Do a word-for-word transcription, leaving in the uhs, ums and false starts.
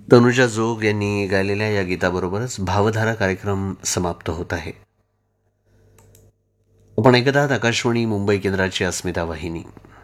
तनुजा जोग यांनी गायलेल्या या गीताबरोबरच भावधारा कार्यक्रम समाप्त होत आहे. आपण ऐकत आहात आकाशवाणी मुंबई केंद्राची अस्मिता वाहिनी.